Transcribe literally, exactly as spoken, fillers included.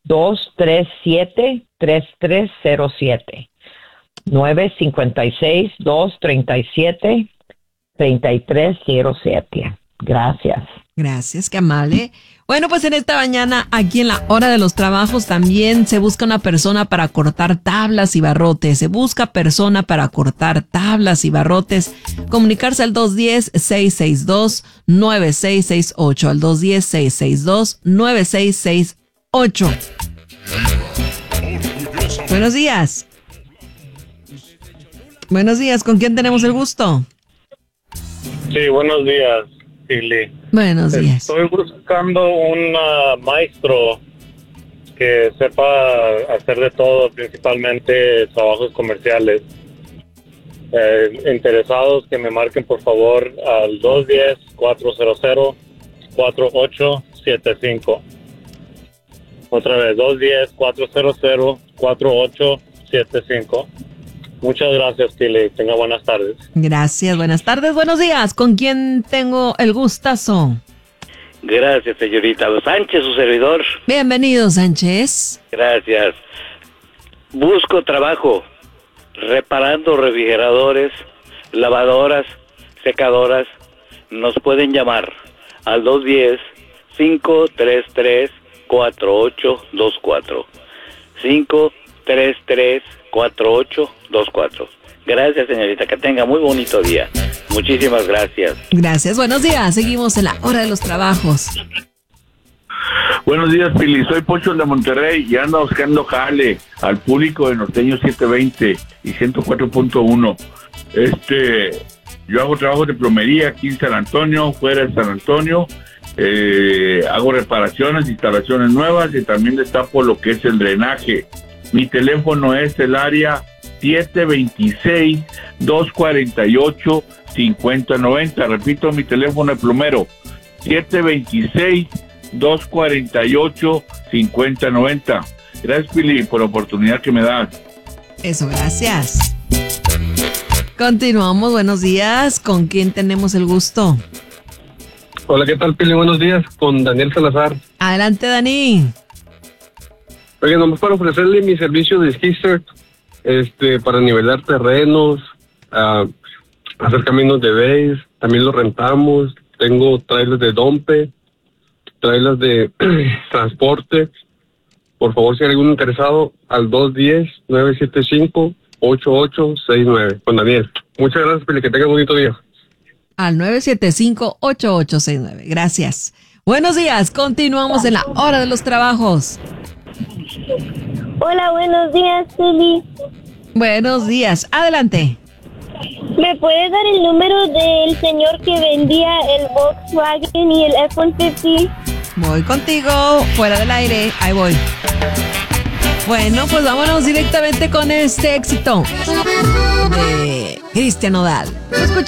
dos tres siete, tres tres cero siete. nueve cinco seis, dos tres siete, tres tres cero siete. Gracias. Gracias, qué amable. Bueno, pues en esta mañana, aquí en la hora de los trabajos, también se busca una persona para cortar tablas y barrotes. Se busca persona para cortar tablas y barrotes. Comunicarse al dos uno cero, seis seis dos, nueve seis seis ocho, al dos uno cero, seis seis dos, nueve seis seis ocho. Buenos días. Buenos días, ¿con quién tenemos el gusto? Sí, buenos días, Pili. Buenos días. Estoy buscando un uh, maestro que sepa hacer de todo, principalmente trabajos comerciales. Eh, interesados que me marquen por favor al dos uno cero, cuatro cero cero, cuatro ocho siete cinco. Otra vez, dos uno cero, cuatro cero cero, cuatro ocho siete cinco. Muchas gracias, Pili. Tenga buenas tardes. Gracias, buenas tardes, buenos días. ¿Con quién tengo el gustazo? Gracias, señorita. Sánchez, su servidor. Bienvenido, Sánchez. Gracias. Busco trabajo reparando refrigeradores, lavadoras, secadoras. Nos pueden llamar al dos uno cero, cinco tres tres, cuatro ocho dos cuatro. cinco tres tres, cuatro ocho dos cuatro. Gracias, señorita. Que tenga muy bonito día. Muchísimas gracias. Gracias. Buenos días. Seguimos en la hora de los trabajos. Buenos días, Pili. Soy Poncho de Monterrey y ando buscando jale al público de Norteño setecientos veinte y ciento cuatro punto uno. Este, yo hago trabajo de plomería aquí en San Antonio, fuera de San Antonio. Eh, hago reparaciones, instalaciones nuevas y también destapo lo que es el drenaje. Mi teléfono es el área siete dos seis, dos cuatro ocho, cinco cero nueve cero. Repito, mi teléfono de plomero, siete dos seis, dos cuatro ocho, cinco cero nueve cero. Gracias, Pili, por la oportunidad que me das. Eso, gracias. Continuamos, buenos días. ¿Con quién tenemos el gusto? Hola, ¿qué tal, Pili? Buenos días, con Daniel Salazar. Adelante, Dani. Oye, nomás para ofrecerle mi servicio de skisser, este, para nivelar terrenos, uh, hacer caminos de base, también los rentamos. Tengo trailers de dompe, trailers de transporte. Por favor, si hay algún interesado, al dos uno cero, nueve siete cinco, ocho ocho seis nueve, con Daniel. Muchas gracias, Pili, que tenga un bonito día. Al nueve siete cinco, ocho ocho seis nueve. Gracias. Buenos días. Continuamos en la hora de los trabajos. Hola, buenos días, Pili. Buenos días. Adelante. ¿Me puedes dar el número del señor que vendía el Volkswagen y el F ciento cincuenta? Voy contigo. Fuera del aire. Ahí voy. Bueno, pues vámonos directamente con este éxito de Cristian Nodal. Escucha.